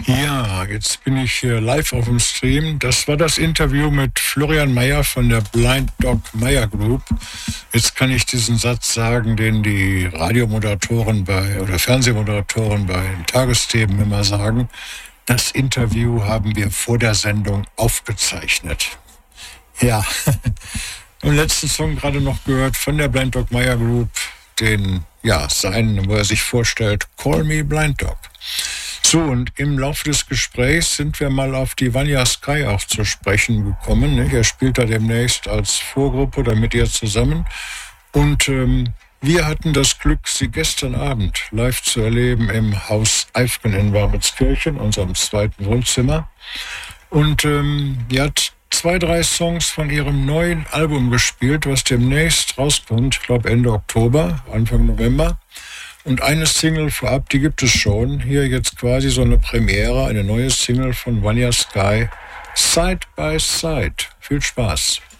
Ja, jetzt bin ich hier live auf dem Stream. Das war das Interview mit Florian Meyer von der Blind Dog Meyer Group. Jetzt kann ich diesen Satz sagen, den die Radiomoderatoren oder Fernsehmoderatoren bei den Tagesthemen immer sagen. Das Interview haben wir vor der Sendung aufgezeichnet. Ja, im letzten Song gerade noch gehört von der Blind Dog Meyer Group, wo er sich vorstellt, Call Me Blind Dog. So, und im Laufe des Gesprächs sind wir mal auf die Vanya Sky auch zu sprechen gekommen. Ne? Er spielt da demnächst als Vorgruppe oder mit ihr zusammen. Und wir hatten das Glück, sie gestern Abend live zu erleben im Haus Eifgen in Wermelskirchen, unserem zweiten Wohnzimmer. Und sie hat 2, 3 Songs von ihrem neuen Album gespielt, was demnächst rauskommt, ich glaube Ende Oktober, Anfang November. Und eine Single vorab, die gibt es schon. Hier jetzt quasi so eine Premiere, eine neue Single von Vanya Sky, Side by Side. Viel Spaß.